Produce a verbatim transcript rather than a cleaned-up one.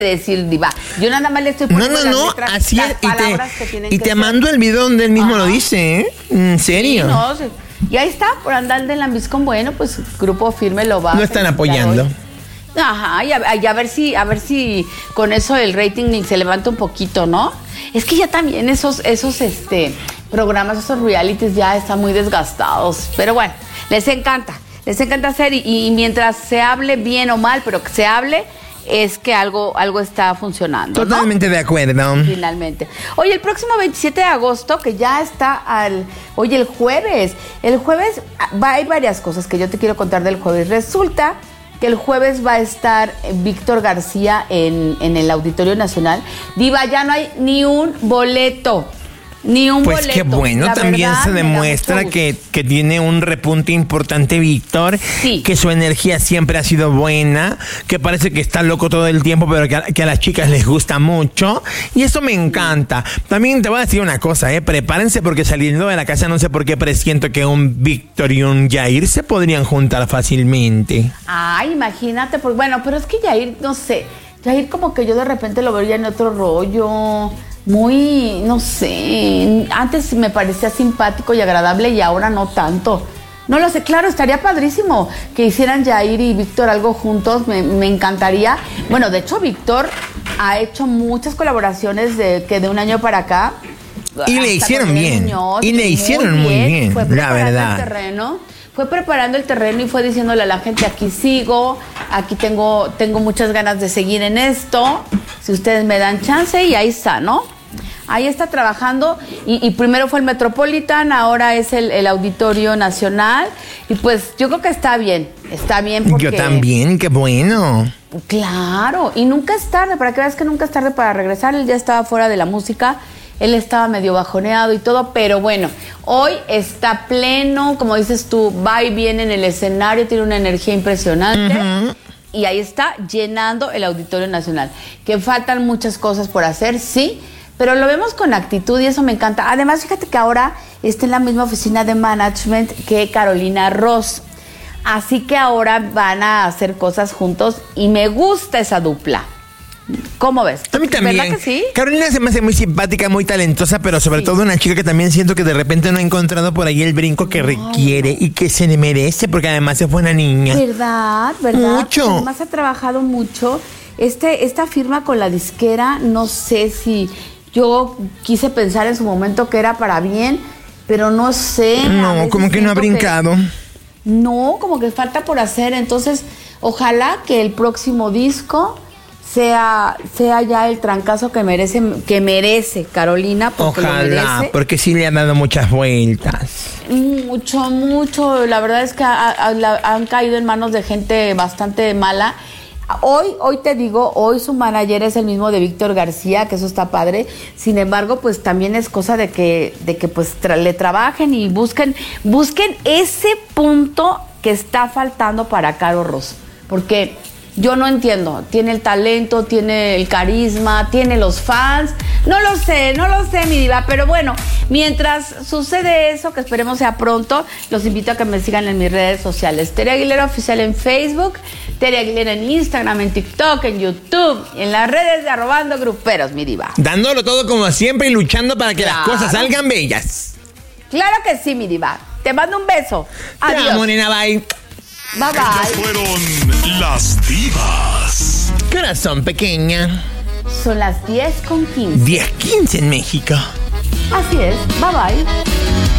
decir, diva. Yo nada más le estoy No, poniendo no, las no, letras, así las es. Y palabras que te, tienen y que te ser. mando el video donde él mismo Ajá. lo dice, ¿eh? ¿En serio? Sí, no, sí. Y ahí está, por andar de Lambiscón, bueno, pues Grupo Firme lo va Lo a están felicitar apoyando. hoy. Ajá, y a, y a ver si, a ver si con eso el rating se levanta un poquito, ¿no? Es que ya también esos, esos este, programas, esos realities ya están muy desgastados. Pero bueno, les encanta, les encanta hacer y, y mientras se hable bien o mal, pero que se hable, es que algo, algo está funcionando, ¿no? Totalmente de acuerdo. Finalmente. Oye, el próximo veintisiete de agosto, que ya está al... Oye, el jueves. El jueves va, hay varias cosas que yo te quiero contar del jueves. Resulta que el jueves va a estar Víctor García en, en el Auditorio Nacional. Diva, ya no hay ni un boleto. Ni un Pues boleto. qué bueno, La también verdad, se me da demuestra mucho que, que tiene un repunte importante Víctor, Sí. que su energía siempre ha sido buena, que parece que está loco todo el tiempo, pero que a, que a las chicas les gusta mucho, y eso me encanta. También te voy a decir una cosa, eh, prepárense porque saliendo de la casa no sé por qué presiento que un Víctor y un Jair se podrían juntar fácilmente. Ay, imagínate, pues bueno, pero es que Jair, no sé, Jair como que yo de repente lo veía en otro rollo, muy, no sé, antes me parecía simpático y agradable y ahora no tanto. No lo sé, claro, estaría padrísimo que hicieran Jair y Víctor algo juntos, me, me encantaría. Bueno, de hecho, Víctor ha hecho muchas colaboraciones de que de un año para acá. Y le hasta hicieron con Miguel bien, Muñoz, y le hicieron muy bien, Fue la preparando verdad. el terreno, fue preparando el terreno y fue diciéndole a la gente, aquí sigo, aquí tengo, tengo muchas ganas de seguir en esto, si ustedes me dan chance, y ahí está, ¿no? Ahí está trabajando, y, y primero fue el Metropolitan, ahora es el, el Auditorio Nacional, y pues yo creo que está bien, está bien porque... Yo también, qué bueno. Claro, y nunca es tarde, para que veas que nunca es tarde para regresar. Él ya estaba fuera de la música, él estaba medio bajoneado y todo, pero bueno, hoy está pleno, como dices tú, va y viene en el escenario, tiene una energía impresionante. Uh-huh. Y ahí está llenando el Auditorio Nacional. Que faltan muchas cosas por hacer, sí, pero lo vemos con actitud y eso me encanta. Además, fíjate que ahora está en la misma oficina de management que Carolina Ross. Así que ahora van a hacer cosas juntos y me gusta esa dupla. ¿Cómo ves? A mí también. ¿Verdad que sí? Carolina se me hace muy simpática, muy talentosa, pero sobre sí. todo una chica que también siento que de repente no ha encontrado por ahí el brinco que no, requiere no. y que se le merece, porque además es buena niña. ¿Verdad? ¿Verdad? Mucho. Porque además ha trabajado mucho. Este, esta firma con la disquera, no sé si yo quise pensar en su momento que era para bien, pero no sé. No, como que no ha brincado. Que, no, como que falta por hacer. Entonces, ojalá que el próximo disco sea sea ya el trancazo que merece que merece Carolina, porque ojalá, lo merece. Porque sí le han dado muchas vueltas. Mucho, mucho. La verdad es que ha, ha, han caído en manos de gente bastante mala. Hoy, hoy te digo, hoy su manager es el mismo de Víctor García, que eso está padre. Sin embargo, pues también es cosa de que, de que pues tra- le trabajen y busquen, busquen ese punto que está faltando para Caro Ross. Porque yo no entiendo, tiene el talento, tiene el carisma, tiene los fans, no lo sé, no lo sé, mi diva, pero bueno, mientras sucede eso, que esperemos sea pronto, los invito a que me sigan en mis redes sociales. Tere Aguilera Oficial en Facebook, Tere Aguilera en Instagram, en TikTok, en YouTube, en las redes de Arrobando Gruperos, mi diva. Dándolo todo como siempre y luchando para que claro. las cosas salgan bellas. Claro que sí, mi diva. Te mando un beso. Adiós. Te amo, nena, bye. Bye, bye. Ellas fueron las divas. ¿Qué horas son, pequeña? Son las diez con quince. diez quince en México. Así es. Bye, bye.